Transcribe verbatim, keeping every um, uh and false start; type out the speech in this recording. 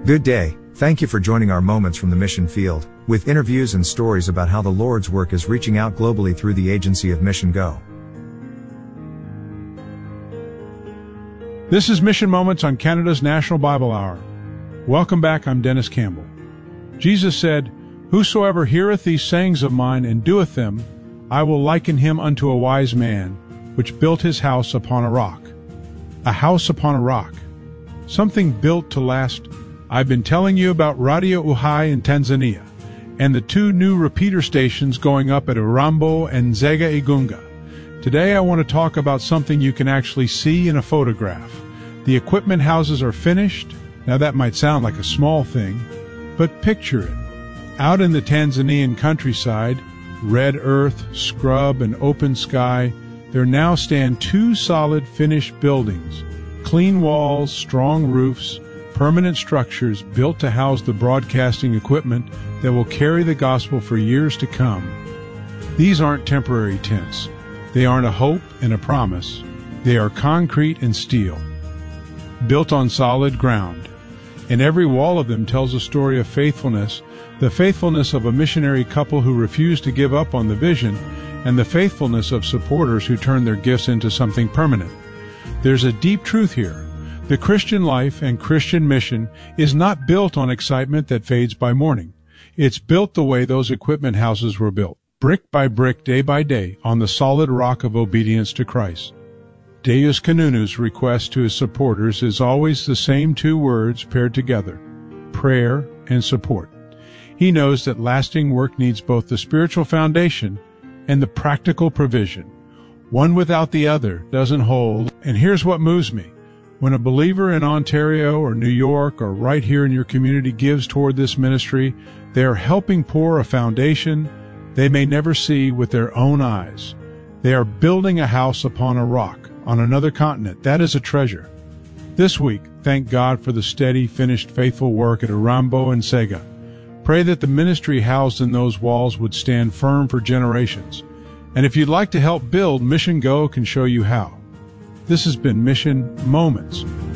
Good day, thank you for joining our Moments from the Mission Field, with interviews and stories about how the Lord's work is reaching out globally through the agency of Mission Go. This is Mission Moments on Canada's National Bible Hour. Welcome back, I'm Dennis Campbell. Jesus said, "Whosoever heareth these sayings of mine and doeth them, I will liken him unto a wise man, which built his house upon a rock." A house upon a rock. Something built to last. I've been telling you about Radio Uhai in Tanzania, and the two new repeater stations going up at Urambo and Nzega Igunga. Today I want to talk about something you can actually see in a photograph. The equipment houses are finished. Now that might sound like a small thing, but picture it. Out in the Tanzanian countryside, red earth, scrub, and open sky, there now stand two solid finished buildings, clean walls, strong roofs, permanent structures built to house the broadcasting equipment that will carry the gospel for years to come. These aren't temporary tents. They aren't a hope and a promise. They are concrete and steel, built on solid ground. And every wall of them tells a story of faithfulness, the faithfulness of a missionary couple who refused to give up on the vision, and the faithfulness of supporters who turn their gifts into something permanent. There's a deep truth here. The Christian life and Christian mission is not built on excitement that fades by morning. It's built the way those equipment houses were built, brick by brick, day by day, on the solid rock of obedience to Christ. Deus Canunu's request to his supporters is always the same two words paired together: prayer and support. He knows that lasting work needs both the spiritual foundation and the practical provision. One without the other doesn't hold, and here's what moves me. When a believer in Ontario or New York or right here in your community gives toward this ministry, they are helping pour a foundation they may never see with their own eyes. They are building a house upon a rock on another continent. That is a treasure. This week, thank God for the steady, finished, faithful work at Urambo and Nzega. Pray that the ministry housed in those walls would stand firm for generations. And if you'd like to help build, Mission Go can show you how. This has been Mission Moments